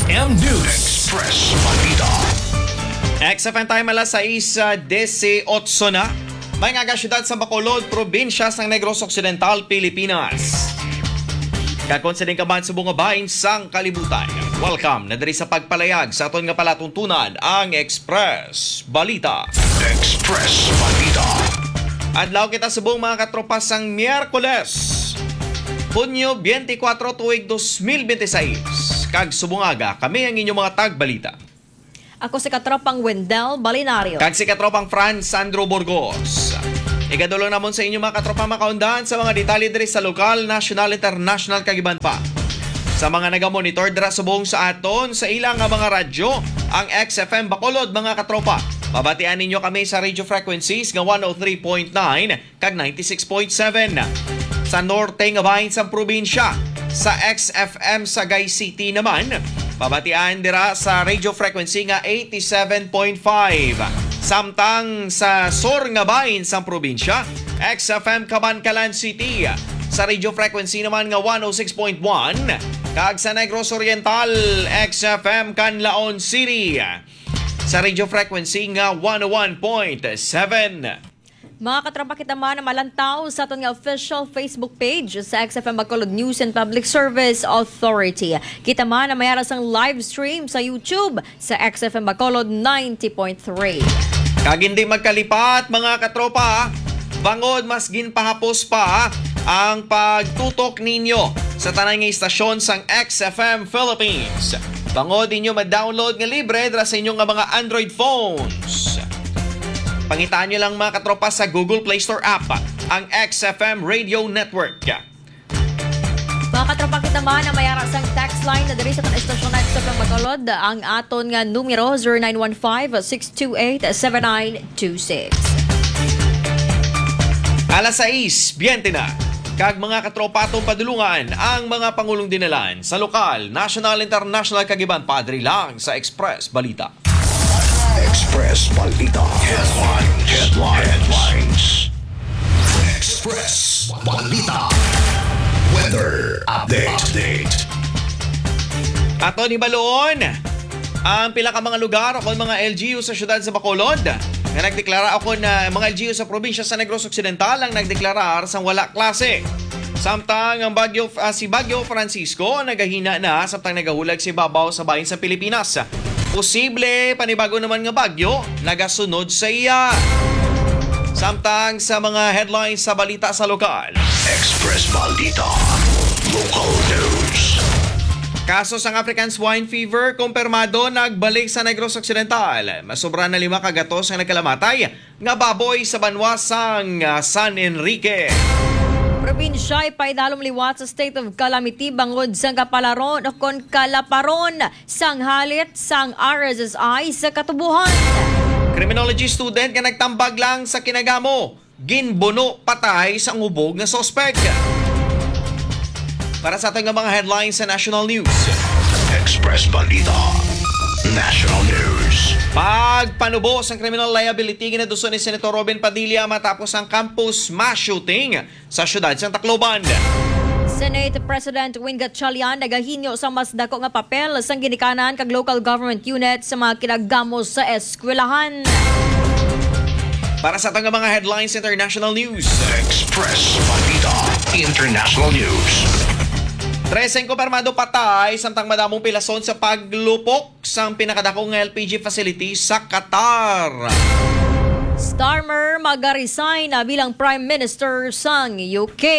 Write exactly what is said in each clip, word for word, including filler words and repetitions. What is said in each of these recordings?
M News Express Balita. X F M time alas sais eighteen na. May nga syudad sa Bacolod, probinsya sa Negros Occidental, Pilipinas. Kakonsideng kaban sa bunga bahin sang kalibutan. Welcome na diri sa pagpalayag sa aton nga palatuntunan ang Express Balita. Express Balita. Adlaw kita sa buong mga katropa sang Miyerkules, Hunyo twenty-four tuig twenty twenty-six. Kag subungaga, kami ang inyong mga tagbalita. Ako si katropang Wendell Balinario. Kag si katropang Franz Sandro Burgos. Igadulo namon sa inyong mga katropang makaundahan sa mga detalye diri sa lokal, national, international kagiban pa. Sa mga nagamonitor dira sa buong sa aton sa ilang nga mga radyo, ang X F M Bacolod mga katropa. Pabatian ninyo kami sa radio frequencies nga one oh three point nine kag ninety-six point seven. Sa norte nga bahin sa probinsya, sa X F M Sagay City naman, pabatian dira sa radio frequency nga eighty-seven point five. Samtang sa sur nga bahin sa probinsya, X F M Cabancalan City, sa radio frequency naman nga one oh six point one. Kag sa Negros Oriental, X F M Canlaon City, sa radio frequency nga one oh one point seven. Mga katropa kita man na malantaw sa aton nga official Facebook page sa X F M Bacolod News and Public Service Authority. Kita man na mayara sang live stream sa YouTube sa X F M Bacolod ninety point three. Kag hindi magkalipat mga katropa, bangod mas ginpahapos pa ang pagtutok ninyo sa tanay nga istasyon sang X F M Philippines. Bangod ninyo ma-download nga libre dra sa inyong nga mga Android phones. Pangitaan nyo lang mga katropa sa Google Play Store app ang X F M Radio Network. Mga katropa kita man na mayara sang text line na diri sa tan estasyon X F M Bacolod, ang aton nga numero zero nine one five, six two eight, seven nine two six. alas sais, twenty na. Kag mga katropa atong padulungan ang mga pangulong dinalan sa lokal, national, international kagiban padri lang sa Express Balita. Express Balita. Headlines. Headlines. Headlines. Express Balita. Weather update. Update. Ato ni Baloon, ang pila ka mga lugar o mga L G U sa syudad sa Bacolod nga nagdeklara ako na mga L G U sa probinsya sa Negros Occidental ang nagdeklarar sang wala klase. Samtang ang Bagyo, uh, si Bagyo Francisco nagahina na samtang nagahulag si babaw sa bahin sa Pilipinas. Posible panibago naman nga bagyo nagasunod sa iya. Samtang sa mga headlines sa balita sa lokal. Express Balita. Local news. Kaso sang African Swine Fever kumpirmado nagbalik sa Negros Occidental. Masobra na lima kagatos ang nagkalamatay nga baboy sa banwa sang uh, San Enrique. Probinsya ipaidalom liwat sa state of calamity bangod sang kapalaron o kon kalaparon sang halit sang R S S I sa katubuhan. Criminology student nga nagtambag lang sa kinagamo, ginbuno patay sa ubog na sospek. Para sa ating mga headlines sa national news. Express Balita. National news. Pagpanubo sa criminal liability ginaduso ni Senator Robin Padilla matapos ang campus mass shooting sa syudad sa Tacloban. Senate President Win Gatchalian nagahinyo sa mas dako nga papel sang ginikanan kag local government unit sa mga kinagamos sa eskwelahan. Para sa ating mga headlines international news. Express Balita. International news. Treseng kumpirmado patay samtang madamong pilason sa paglupok sa pinakadakong L P G facility sa Qatar. Starmer mag-resign na bilang Prime Minister sang U K.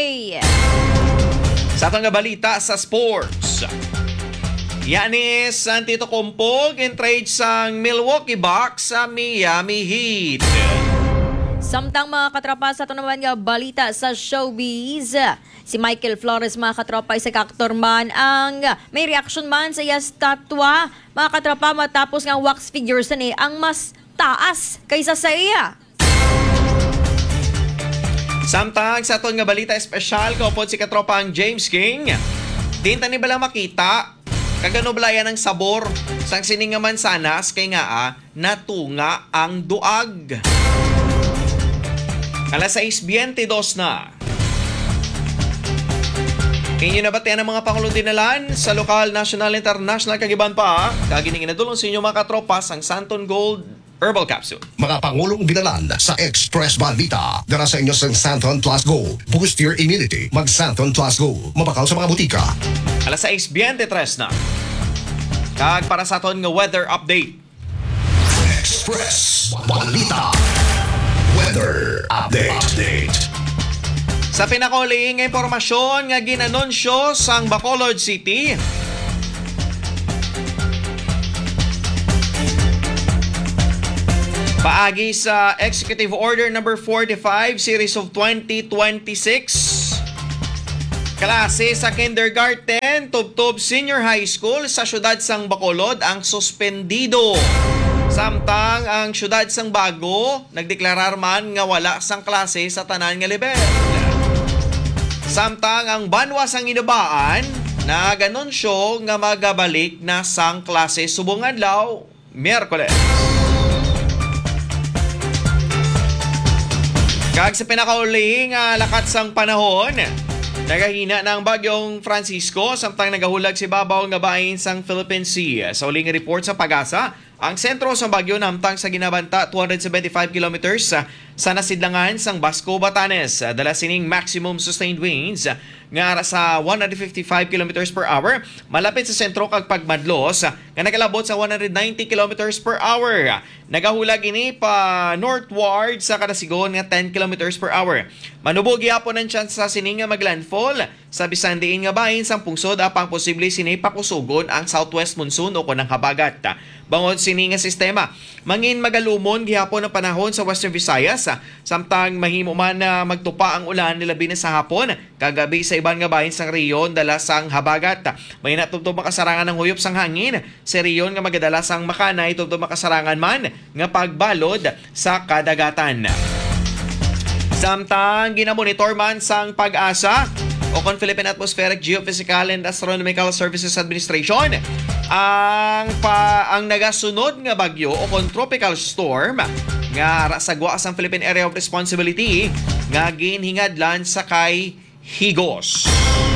Sa atong nga balita sa sports. Giannis Antetokounmpo in trade sang Milwaukee Bucks sa Miami Heat. Samtang mga katropa sa ito naman nga balita sa showbiz, si Michael Flores mga katropa isa ka-aktor man ang may reaction man sa iya statwa mga katropa matapos nga wax figure sa ni ang mas taas kaysa sa iya. Samtang sa aton nga balita espesyal kaupod si katropang James King, dinta ni bala makita kagano balayan ng sabor sang sininga mansanas kay nga ah, natunga ang duag. alas sais twenty-dos na. Inyo nabatian ang mga Pangulong dinalan sa lokal, national, international kagiban pa. Kagining inadulong sa inyo mga katropas ang Santon Gold Herbal Capsule. Mga Pangulong dinalan sa Express Bandita. Dara sa inyo sa Santon Plus Go. Boost your immunity. Mag Santon Plus Go. Mabakaw sa mga butika. Alas sais twenty-tres na. Kag para sa aton nga weather update. Express Bandita. Weather update. update. Sa pinakahuling nga impormasyon nga ginanunsyo sang Bacolod City, paagi sa Executive Order number forty-five Series of twenty twenty-six, klase sa kindergarten, tubtob senior high school sa syudad sang Bacolod ang suspendido. Samtang ang syudad sang Bago nagdeklarar man nga wala sang klase sa tanan nga level. Samtang ang banwa sang Inubaan naganunsyo nga magabalik na sang klase subong adlaw Miyerkules. Kag sa pinakauli nga lakat sang panahon, nagahina ng bagyong Francisco samtang nagahulag si babaw nga bahin sang Philippine Sea. Sa uling report sa Pag-asa, ang sentro sa bagyo namtang sa ginabanta two hundred seventy-five kilometers sa nasidlangan sang Basco, Batanes. Dala sining maximum sustained winds nga sa one hundred fifty-five kilometers per hour malapit sa sentro kag pagmadlos nga nagalabot sa one hundred ninety kilometers per hour. Nagahulag ini pa northward sa kadasigon nga ten kilometers per hour. Manubog gyapon ang chance sa sining nga maglandfall sa bisan diin nga bahin sang pungsod apang posible sini pakusugon ang southwest monsoon o kunang habagat. Bangod sini nga sistema, mangin magalumon gihapon ang panahon sa Western Visayas samtang mahimo man na magtupa ang ulan nilabi na sa hapon kagabi sa iban nga bahin sang reyon dala sang habagat. May natubtob makasarangan ng huyop sang hangin sa reyon nga magadala sang Makanay tubtob makasarangan man nga pagbalod sa kadagatan. Samtang ginamonitor man sang Pag-asa o kon Philippine Atmospheric, Geophysical and Astronomical Services Administration ang pa ang nagasunod nga bagyo o kon tropical storm nga rasagwa sa Philippine Area of Responsibility nga ginhingadlan sa kay Higos.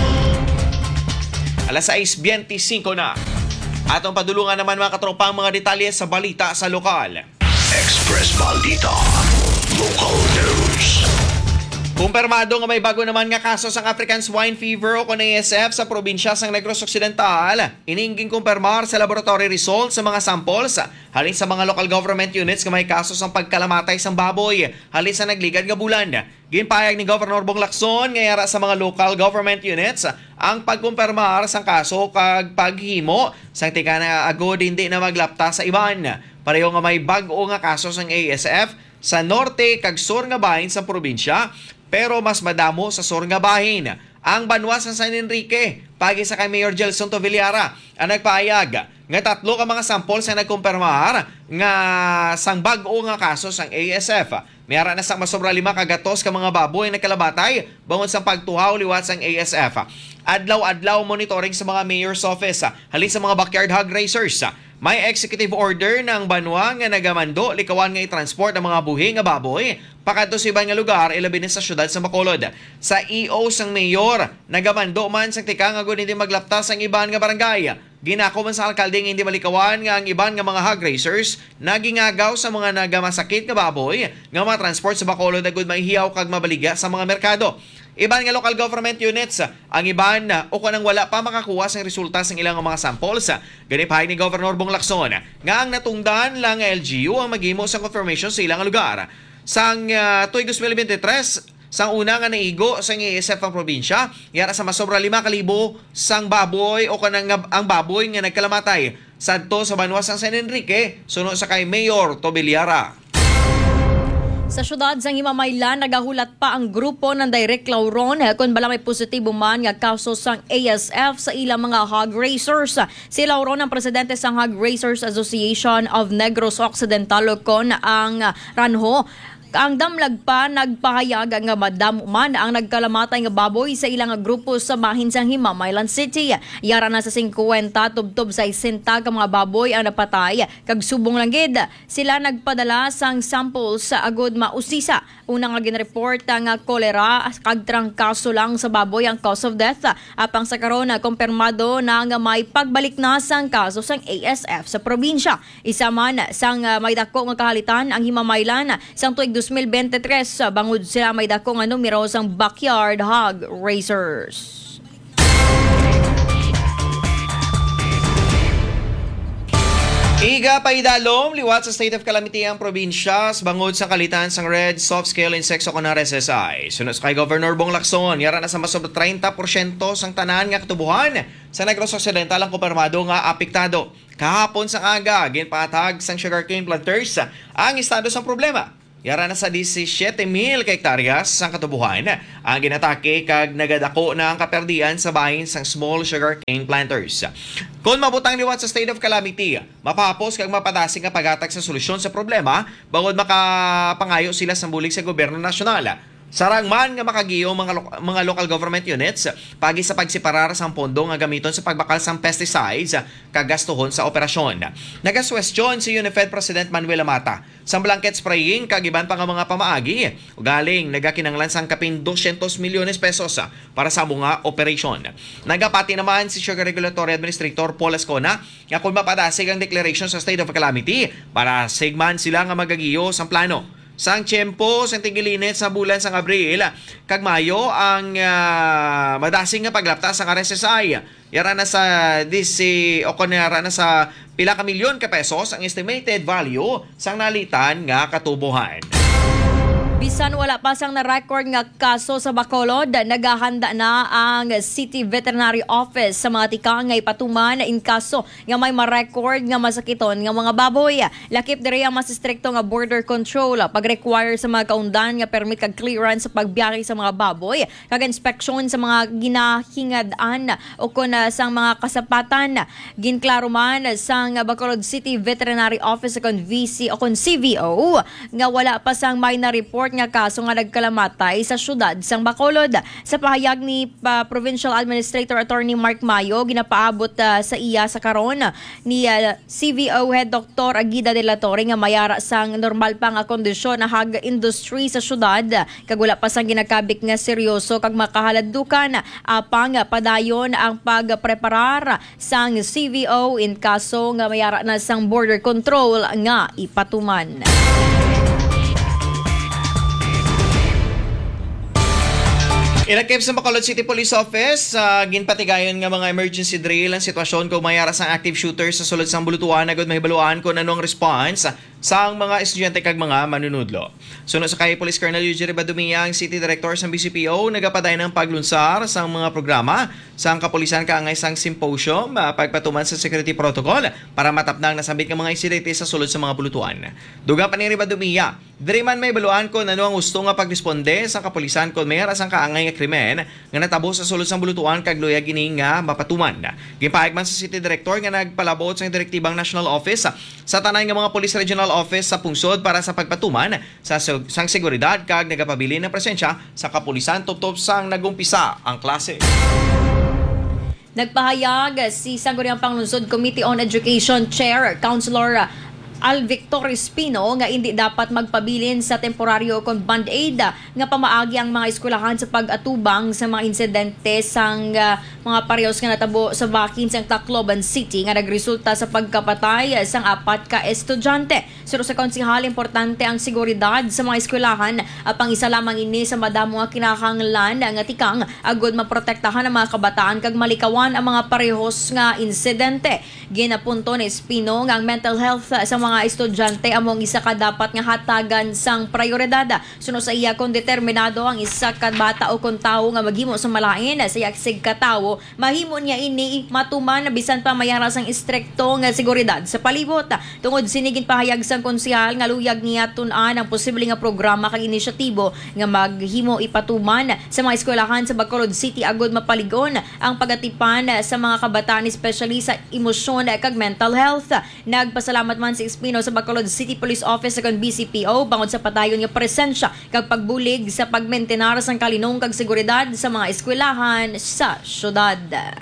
Alas sais twenty-five na. Atong padulungan naman mga katropang mga detalye sa balita sa lokal. Express Bandita. Local news. Kumpirmado nga may bago naman nga kaso sang African Swine Fever o kon A S F sa probinsya sang Negros Occidental. Iningging kumpirmar sa laboratory results sa mga samples halin sa mga local government units nga may kaso sang pagkalamatay sang baboy halin sa nagligad nga bulan. Ginpayag ni Governor Bong Lacson nga yara sa mga local government units ang pagkumpirmar sang kaso kag paghimo sang tika na agod hindi na maglapta sa iban. Pareho nga may bag-o nga kaso sang A S F sa norte kag sur nga bahin sa probinsya, pero mas madamo sa sur nga bahin. Ang banwa sa San Enrique, pagi sa kay Mayor Gelson Tovillara, ang nagpaayag nga tatlo ka mga sampol sa nagkumpirmar nga sang bag-o nga kaso sang A S F. Mayara na sang masobra lima kagatos ka mga baboy na kalabatay bangod sa pagtuhaw liwat sang A S F. Adlaw-adlaw monitoring sa mga mayor's office halin sa mga backyard hog racers. May executive order ng banwa nga nagamando likawan nga i-transport ang mga buhi nga baboy pakadto sa ibang nga lugar ilabi na sa syudad sa Bacolod. Sa E O sang mayor, nagamando man sang tika nga gud hindi maglaptas ang iban nga barangay. Ginako man sa alkalde nga hindi malikawan nga ang iban nga mga hog racers nagingagaw sa mga nagamasakit nga baboy nga matransport sa Bacolod agud maihiyaw kag mabaliga sa mga merkado. Iban nga local government units, ang iban o kanang wala pa makakuha sang resulta sang ilang mga samples. Ganipay ni Governor Bong Lacson nga ang natungdan lang nga L G U ang maghimo sa confirmation sa ilang lugar. Sang uh, tuig twenty twenty-three, sang una nga naigo sang A S F ang probinsya, yara sa masobra lima kalibo sang baboy o kanang ang baboy nga nagkalamatay sadto sa banwa sang San Enrique sunod sa kay Mayor Tobiliara. Sa syudad sang Himamaylan, nagahulat pa ang grupo ng Direct Lauron kung bala may positibo man nga kaso sang A S F sa ilang mga hog racers. Si Lauron ang presidente sang Hog Racers Association of Negros Occidental kon ang Ranho. Ang damlag pa nagpahayag nga madam man ang nagkalamatay nga baboy sa ilang grupo sa bahin sa Himamaylan City. Yara na sa fifty tubtob sa isinta ka mga baboy ang napatay kag subong lang gid. Sila nagpadala sang samples sa agod mausisa. Unang nga ginreport nga kolera kag trangkaso lang sa baboy ang cause of death. Apang sa karon kumpirmado na nga may pagbalik na sang kaso sang A S F sa probinsya. Isa man sang uh, may dako nga kahalitan ang Himamaylan sang tuig twenty twenty-three bangod sila may dako nga numero sang backyard hog raisers. Iga paidalom, liwat sa state of calamity ang probinsya bangod sa kalitan sang red soft scale insects o kunar S S I. Sunod kay Governor Bong Lacson, yara na sa masobra thirty percent sang tanan nga katubuhan sa Negros Occidental ang kumpirmado nga apektado. Kahapon sa aga, ginpatag sang sugarcane planters ang estado sang problema. Yara na sa seventy-seven mil ka hektaryas sang katubuhan ang ginatake kag nagadako na ang kaperdian sa bahin sang small sugarcane planters. Kung mabutang liwat sa state of calamity, mapapos kag mapadasig nga pagatag sa solusyon sa problema bangod makapangayo sila sa bulig sa gobyerno nasyonal. Sarang man nga makagiyo mga lo- mga local government units pagi sa pagseparar sang pondo nga gamiton sa pagbakal sang pesticides kagastuhon sa operasyon. Nagaswestyon si Unifed President Manuel Amata sang blanket spraying kag iban pa nga mga pamaagi galing nagakinanglan sang kapin two hundred milyones pesos para sa mga operasyon. Nagapati naman si Sugar Regulatory Administrator Paul Ascona nga kung mapadasig ang declaration sa state of calamity para sigman sila nga magagiyo sang plano. Sang tiyempo, sang tigilinet sa bulan sang Abril, kag Mayo ang uh, madasing nga paglapta sa R S S I. Yara na sa disi o kunara na sa pila ka milyon ka pesos ang estimated value sang nalitan nga katubuhan. Bisan wala pa sang na-record nga kaso sa Bacolod, naghahanda na ang City Veterinary Office sa mga tika nga ipatuman in kaso nga may ma-record nga masakiton nga mga baboy. Lakip diri ang mas strikto nga border control pag-require sa mga kaundan nga permit kag clearance sa pagbiyahe sa mga baboy, kag inspeksyon sa mga ginahingad-an o kun uh, sang mga kasapatan. Ginklaro man sang Bacolod City Veterinary Office kon V C o kon C V O nga wala pa sang may na-report nga kaso nga nagkalamatay sa syudad sang Bacolod. Sa pahayag ni uh, Provincial Administrator Attorney Mark Mayo, ginapaabot uh, sa iya sa karon ni uh, C V O Head Doctor Aguida de la Torre nga mayara sang normal pa nga kondisyon na hog industry sa syudad kag wala pa sang ginakabik nga seryoso kag makahaladukan apang padayon ang pagpreparar sang C V O in kaso nga mayara na sang border control nga ipatuman. Inakip sa Bacolod City Police Office, uh, ginpatigayon nga mga emergency drill ang sitwasyon kung mayara sang active shooters sa sulod sang bulutuan agad mahibaluan kung anong response sang mga estudyante kag mga manunudlo. Sunod sa kay Police Colonel Eugene Badumia, ang City Director sang B C P O, nagapaday ng paglunsar sang mga programa sang kapulisan kaangay sang symposium uh, pagpatuman sa security protocol para matapnang nasambit ng mga insidente sa sulod sa mga bulutuan. Dugang pa ni Badumia, diri man may baluan kung ano ang gusto nga pagresponde sa kapulisan kung mayara sang kaangay nga krimen nga natabo sa sulod sang bulutuan kag luya gini nga mapatuman. Gipaayag man sa City Director nga nagpalabot sa direktibang National Office sa tanay nga mga Police Regional Office sa pungsod para sa pagpatuman sa sang seguridad kag nagapabili ng presensya sa kapulisan tubtob sang nagumpisa ang klase. Nagpahayag si Sangguniang Panglungsod Committee on Education Chair Councilor Al Victor Espino nga hindi dapat magpabilin sa temporaryo kon band-aid nga pamaagi ang mga eskwelahan sa pag-atubang sa mga insidente sang uh, mga parehos nga natabo sa bakin sang Tacloban City nga nagresulta sa pagkapatay sang apat ka estudyante. Suro sa konsehal, importante ang seguridad sa mga eskwelahan apang isa lamang ini sa madamo nga kinahanglan nga tikang agud maprotektahan ang mga kabataan kag malikawan ang mga parehos nga insidente. Ginapunto ni Espino nga ang mental health sa mga mga estudyante among isa ka dapat nga hatagan sang prioridad. Suno sa iya kung determinado ang isa ka bata o kung tawo nga maghimo sa malain sa yaksig ka tawo Tibo, mahimo niya ini matuman na bisan pa mayara sang istrikto nga seguridad sa palibot. Tungod sinigin pahayag sang konsehal nga luyag niya tun-an ang posible nga programa kag inisyatibo nga maghimo ipatuman sa mga eskwelahan sa Bacolod City agud mapaligon ang pagatipan sa mga kabataan especially sa emosyon kag mental health. Nagpasalamat man si Espino sa Bacolod City Police Office ug B C P O bangod sa padayon nga presensya kag pagbulig sa pagmentenar sang kalinong kag seguridad sa mga eskwelahan sa syudad.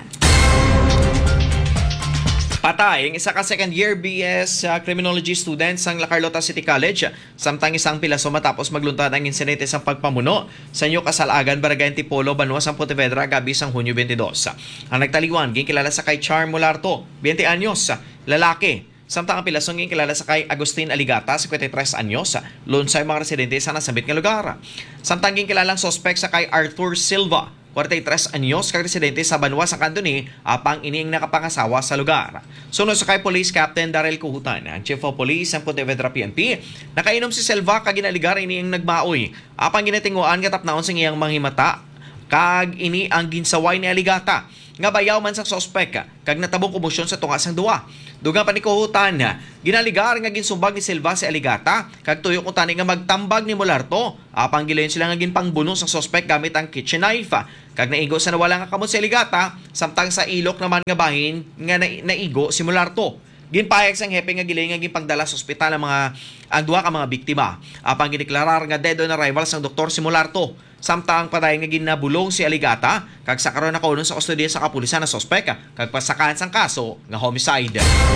Patay ang isa ka second year B S uh, Criminology student sang La Carlota City College samtang isang pilaso matapos magluntad ang insidente sa pagpamuno sa New Casalagan, Barangay Antipolo, Banwa, San Pontevedra, gabi sang Hunyo twenty-dos. Ang nagtaliwan ginkilala sa kay Charm Molarto, twenty anyos, lalaki. Samtang ang pilasong ginkilala sa kay Agustin Aligata, fifty-three anyos, lunsay mga residente sa nasambit nga lugar. Samtang ginkilalang sospek sa kay Arthur Silva, forty-three anyos, kag residente sa Banwa sa Candoni, apang iniing nakapangasawa sa lugar. Sunod sa kay Police Captain Darrell Kuhutan, ang Chief of Police ng Pontevedra P N P, nakainom si Silva kag ginaligar iniing nagmaoy. Apang ginatinguan nga tapnaon sa iyang manghimata, kag ini ang ginsaway ni Aligata. Nga bayaw man sa sospek kag natabong komosyon sa tunga sang duwa. Dugang pa ni Kuhutan, ginaligar nga ginsumbag ni Silva si Aligata kag tuyo kung tani nga magtambag ni Molarto. Apang gilayon sila nga ginpangbuno sa sospek gamit ang kitchen knife. Kag naigo sa nawala nga kamot si Aligata, samtang sa ilok naman nga bahin nga na, naigo si Molarto. Ginpayag sang hepe nga gilayon nga ginpagdala sa ospital ang mga ang duwa ka mga biktima. Apang gideklarar nga dead on arrival sang doktor si Molarto. Samtang padayon nga ginabulong si Aligata kag sa karon nakaunon sa kustodiya sa kapulisan na sospek kag pasakaan sang kaso nga homicide.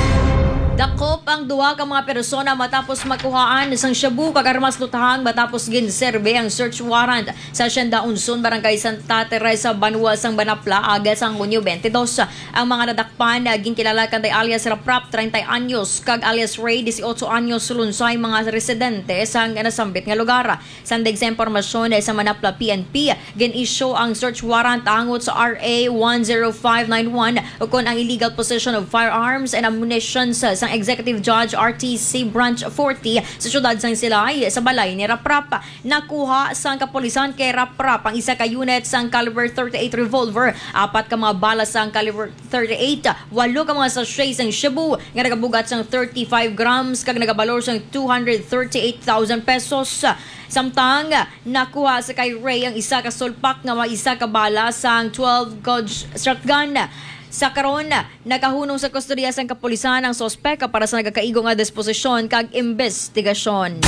Dakop ang duha ka mga persona matapos makuhaan sang shabu kag armas lutahang matapos ginserbe ang search warrant sa Hacienda Unson, Barangay Santa Teresa, Banwa, sang Banapla, aga sang Hunyo twenty-dos. Ang mga nadakpan ginkilala kanday alias Raprap, thirty anyos, kag alias Ray, eighteen anyos, lunsay mga residente sang nasambit nga lugar. Sandig sa impormasyon sa Manapla P N P, gin-issue ang search warrant angot sa R A one oh five nine one ukon ang illegal possession of firearms and ammunition sa Executive Judge R T C Branch forty sa siyudad sang Silay sa balay ni Raprap. Nakuha sang kapulisan kay Raprap ang isa ka unit sang caliber thirty-eight revolver, apat ka mga bala sang caliber thirty-eight, walo ka mga sachet sang shabu nga nagabugat sang thirty-five grams kag nagabalor sang two hundred thirty-eight thousand pesos. Samtang nakuha sa kay Ray ang isa ka sulpak nga mga isa ka bala sang twelve gauge shotgun. Sa karon, nakahunong sa kustodiya sang kapulisan ang sospek para sa nagakaigo nga disposisyon kag investigasyon.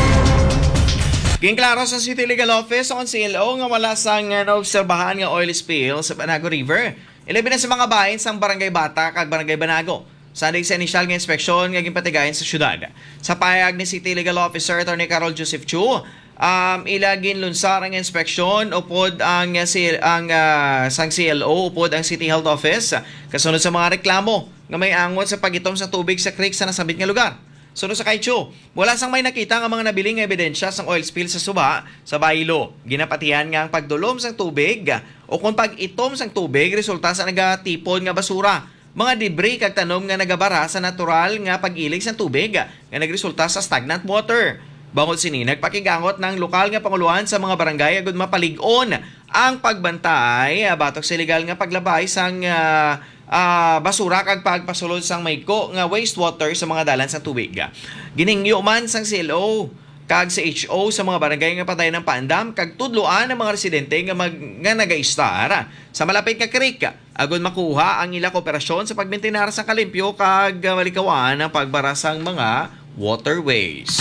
Ginklaro sa City Legal Office ang C L O nga wala sang uh, naobserbahan nga oil spill sa Banago River. Ilabi na sa mga bahin sang Barangay Bata kag Barangay Banago. Sandig sa inisyal nga inspeksyon nga ginpatigayon sa syudad. Sa payag ni City Legal Officer Attorney Carol Joseph Chu, um, ilagin lunsar ang inspeksyon upod ang, uh, si, ang uh, sang C L O upod ang City Health Office kasunod sa mga reklamo nga may angon sa pagitom sa tubig sa creek sa nasabit nga lugar. Sunod sa kay Chu, wala sang may nakita nga mga nabiling ebidensya sang oil spill sa suba sa Baylo. Ginapatihan nga ang pagdulom sang tubig o kung pag-itom sang tubig resulta sa nagatipon nga basura. Mga debris kag tanom nga nagabara sa natural nga pag-ilig sa tubig nga nagresulta sa stagnant water. Bangod sini, nagpakigangot ng lokal nga panguluhan sa mga barangay agud mapalig-on ang pagbantay batok sa illegal nga paglabay sang uh, uh, basura kag pagpasulod sang mayko nga wastewater sa mga dalan sa tubig. Giningyo man sang C L O kag sa H O sa mga barangay nga patay ng paandam kag tudloan ng mga residente nga, mag, nga nag-aistar sa malapit nga creek agud makuha ang ila kooperasyon sa pagmentenar sa kalimpyo kag malikawan ang pagbara sang mga waterways.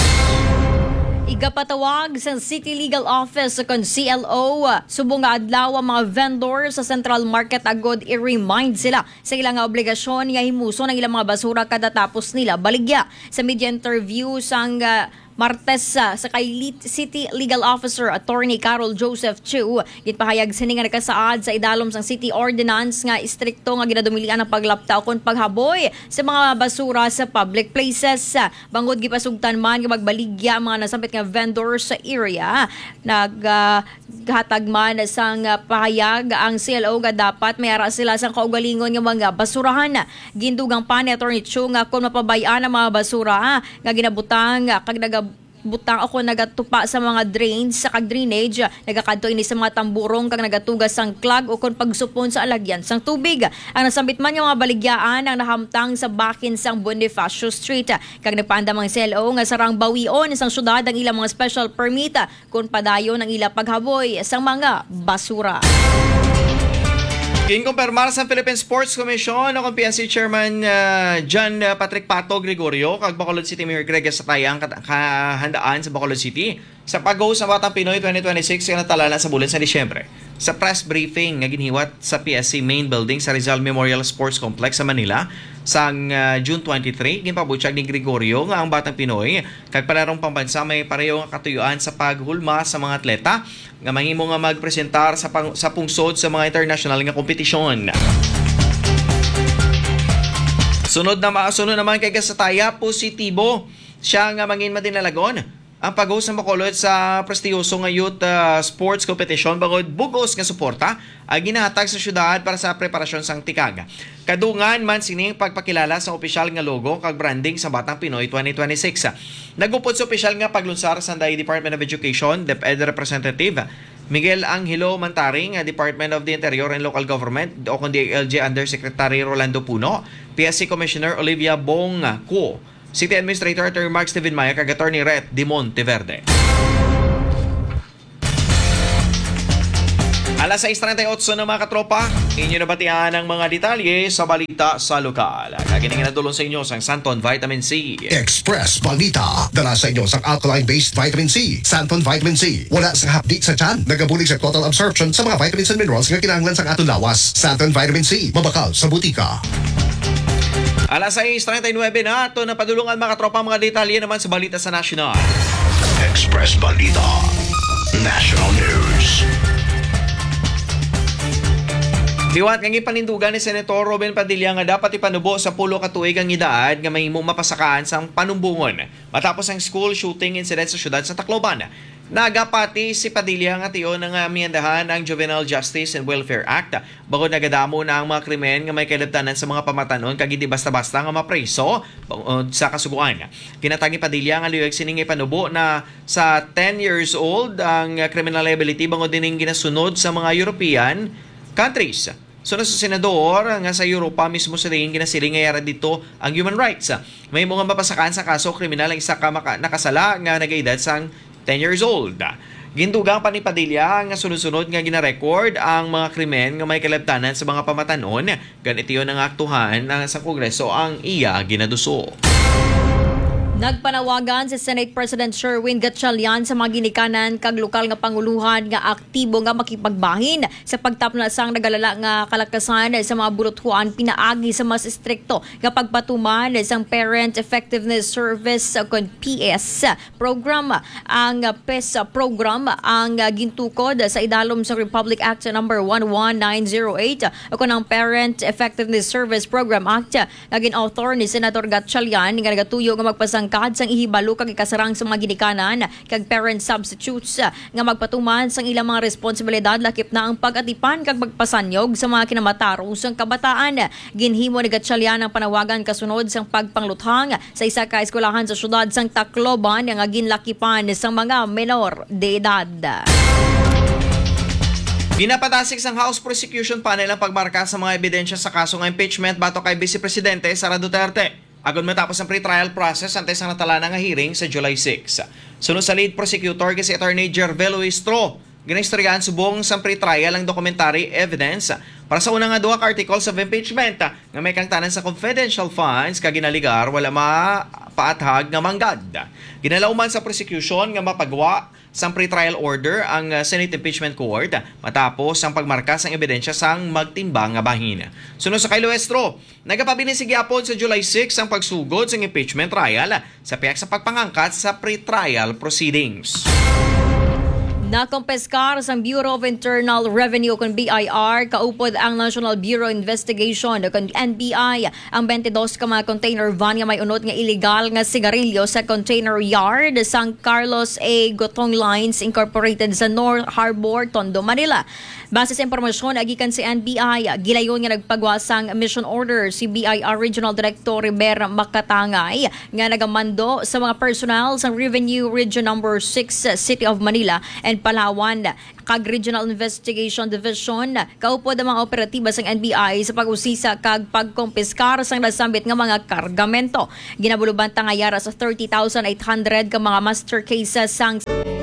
Igapatawag sa City Legal Office sa C L O. Subong nga adlaw ang mga vendor sa Central Market agod i-remind sila sa ilang obligasyon nga himuso ng ilang mga basura kada tapos nila baligya. Sa media interview sang uh, Martes uh, sa kay City Legal Officer Attorney Carol Joseph Chu, gitpahayag sini nga nakasaad sa idalom sang City Ordinance nga istrikto nga ginadumilian ang paglaptaw kon paghaboy sa mga basura sa public places. Bangod gipasugtan man nga magbaligya ang mga nasampit nga vendors sa area. Naghatag uh, man sang uh, pahayag ang C L O nga dapat mayara sila sang kaugalingon nga mga basurahan. Gindugang pa ni Attorney Chu nga kung mapabayaan ang mga basura nga ginabutang kag naga butang ako nagatupa sa mga drains sa kag drainage, nagakadto ini sa mga tamburong kag nagatugas sang clog o kon pagsupon sa alagyan sang tubig. Ang nasambit man yung mga baligyaan ang nahamtang sa bakin sang Bonifacio Street. Kag nagpaandam ang S L O nga sarang bawion sang syudad ang ilang mga special permit kung padayon ang ilang paghaboy sang mga basura. Kinkumpirmar sa Philippine Sports Commission o kung P N C Chairman uh, John uh, Patrick Pato Gregorio kag Bacolod City Mayor Greg Satayang kahandaan sa Bacolod City sa pag-go sa Batang Pinoy twenty twenty-six nga natalala sa bulan sa Disyembre. Sa press briefing nga ginhiwat sa P S C Main Building sa Rizal Memorial Sports Complex sa Manila sang uh, June twenty-third, ginpabutyag ni Gregorio nga ang Batang Pinoy kag palarong pambansa may pareho nga katuyuan sa paghulma sa mga atleta nga mahimo nga magpresentar sa pang, sa pungsod sa mga international nga kompetisyon. Sunod na maasunod naman kay Gasataya, positibo siya nga mangin madinalagon ang pag-host ng Bacolod sa prestiyoso nga youth uh, sports competition bagod bugos nga suporta ang ginahatag sa syudad para sa preparasyon sang tikag. Kadungan man sining pagpakilala sa opisyal nga logo kag branding sa Batang Pinoy twenty twenty-six. Nagupod sa opisyal nga paglunsar sa Department of Education, DepEd Representative Miguel Angelo Mantaring, Department of the Interior and Local Government o kundi L G Undersecretary Rolando Puno, P S C Commissioner Olivia Bong Kuo, City Administrator Attorney Mark Steven Maya kag Attorney Ret de Monteverde. Alas sais treinta y ocho na mga katropa, inyo nabatian ang mga detalye sa balita sa lokal. Kagining nadulong sa inyo sang Santon Vitamin C. Express Balita. Dala sa inyo sa alkaline-based vitamin C. Santon Vitamin C. Wala sa hapdi sa tiyan. Nagabulig sa total absorption sa mga vitamins and minerals nga kinahanglan sa atong lawas. Santon Vitamin C. Mabakal sa butika. Alas sais treinta y nueve na ito na padulungan mga katropa mga detalye naman sa balita sa national. Express Balita. National News. Liwat nga gipanindugan ni Senator Robin Padilla nga dapat ipanubo sa pulo ka tuig ang edad nga mahimong mapasakaan sang panumbungon matapos ang school shooting incident sa syudad sa Tacloban. Nagapati si Padilla nga tiyo nga amiyandahan ang Juvenile Justice and Welfare Act bagod nagadamo na ang mga krimen nga may kalabtanan sa mga pamatanon kag hindi basta-basta nga mapreso sa kasuguan. Kinatagi Padilla nga liwag sining ipanubo na sa ten years old ang criminal liability bangod dining ginasunod sa mga European countries. So na sa senador nga sa Europa mismo sa tingin ginasiling nga yara dito ang human rights. May mga mapasakaan sa kaso kriminal ang isa ka maka, nakasala nga nag-edad sang ten years old. Gindugang pa ni Padilla nga sunod-sunod nga gina-record ang mga krimen nga may kalabtanan sa mga pamatanon. Ganito yun ang aktuhan ng sa Kongreso ang iya ginaduso. Nagpanawagan si Senate President Sherwin Gatchalian sa mga ginikanan kag lokal nga panguluhan nga aktibo nga makipagbahin sa pagtapna sang nagalala nga kalakasan sa mga burothuan pinaagi sa mas istrikto nga pagpatuman sang Parent Effectiveness Service kon P S program. Ang P E S program ang gintukod sa idalom sa Republic Act number one one nine zero eight o ang Parent Effectiveness Service Program Act nga gin-author ni Senator Gatchalian nga nagatuyo nga magpasang kad sang ihibalo kag ikasarang sa mga ginikanan kag parent substitutes nga magpatuman sang ilang mga responsibilidad lakip na ang pag-atipan kag magpasanyog sa mga kinamatarong sang kabataan. Ginhimo ni Gatchalian ang panawagan kasunod sang pagpangluthang sa isa ka eskwelahan sa syudad sang Tacloban nga ginlakipan sang mga menor de edad. Ginapatasik sang House Prosecution Panel ang pagmarka sa mga ebidensya sa kaso ng impeachment bato kay Vice Presidente Sara Duterte. Agad matapos ang pre-trial process antes ang natala nga hearing sa July sixth. Sunod sa lead prosecutor si Attorney Jervelo Istro, ginistoryahan subong sa pre-trial ang documentary evidence para sa unang nga duha ka articles of impeachment nga may kangtanan sa confidential funds kag ginaligar wala mapaathag nga manggad. Ginalauman sa prosecution nga mapagawa sang pre-trial order ang Senate Impeachment Court matapos ang pagmarka sang ebidensya sang magtimbang nga bahin. Sunod sa kay Luestro, nagapabilis gyapon sa July sixth ang pagsugod sang impeachment trial sa piyak sa pagpangangkat sa pre-trial proceedings. Nakompeskar sa Bureau of Internal Revenue kung B I R, kaupod ang National Bureau Investigation kung N B I ang twenty-two ka mga container van nga may unot nga illegal nga sigarilyo sa container yard sang Carlos A. Gotong Lines Incorporated sa North Harbor, Tondo, Manila. Base sa impormasyon agikan si N B I, gilayon nga nagpagwasang mission order si B I R Regional Director River Makatangay nga nagamando sa mga personnel sa Revenue Region number six City of Manila and Palawan kag Regional Investigation Division kaupod ang mga operatiba sa N B I sa pag-usisa kag pagkompiskar sa nasambit nga mga kargamento. Ginabuluban tangayara sa thirty thousand eight hundred ka mga master cases sang